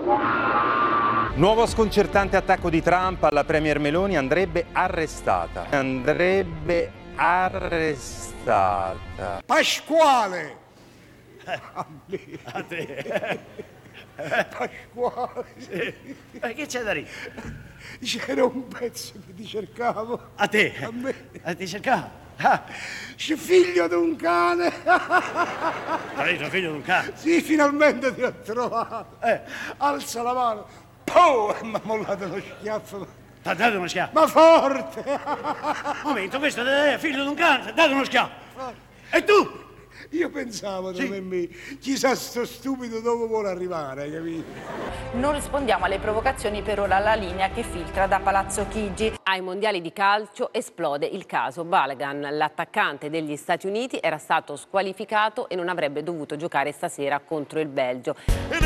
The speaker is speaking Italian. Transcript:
Nuovo sconcertante attacco di Trump alla premier Meloni, andrebbe arrestata. Pasquale! A te. Pasquale! Sì. Che c'è da ridere? C'era un pezzo che ti cercavo. A te? A me. Ti cercavo? Ah, C'è figlio di un cane! lei è figlio di un cane. Sì, finalmente ti ho trovato! Alza la mano! Poh! Mi ha mollato uno schiaffo! Ti ha dato uno schiaffo? Ma forte! Momento, questo è figlio di un cane, ti ha dato uno schiaffo. E tu? Io pensavo, Sì. non è me, chissà sto stupido dove vuole arrivare, hai capito? Non rispondiamo alle provocazioni, per ora la linea che filtra da Palazzo Chigi. Ai mondiali di calcio esplode il caso Balogun. L'attaccante degli Stati Uniti era stato squalificato e non avrebbe dovuto giocare stasera contro il Belgio.